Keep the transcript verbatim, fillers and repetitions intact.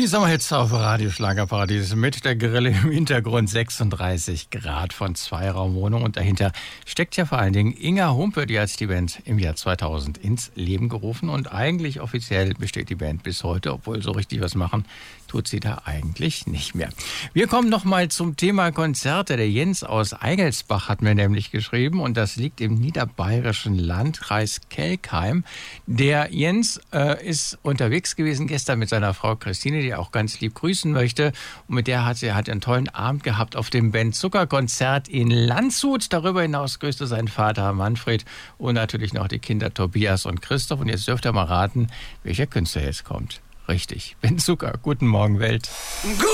Die Sommerhits auf Radio Schlagerparadies mit der Grille im Hintergrund, sechsunddreißig Grad von Zweiraumwohnung und dahinter steckt ja vor allen Dingen Inga Humpe, die hat die Band im Jahr zweitausend ins Leben gerufen und eigentlich offiziell besteht die Band bis heute, obwohl so richtig was machen tut sie da eigentlich nicht mehr. Wir kommen nochmal zum Thema Konzerte. Der Jens aus Eigelsbach hat mir nämlich geschrieben und das liegt im niederbayerischen Landkreis Kelkheim. Der Jens äh, ist unterwegs gewesen gestern mit seiner Frau Christine, die er auch ganz lieb grüßen möchte. Und mit der hat sie hat einen tollen Abend gehabt auf dem Ben Zucker Konzert in Landshut. Darüber hinaus grüßte sein Vater Manfred und natürlich noch die Kinder Tobias und Christoph. Und jetzt dürft ihr mal raten, welcher Künstler jetzt kommt. Richtig, Ben Zucker. Guten Morgen, Welt.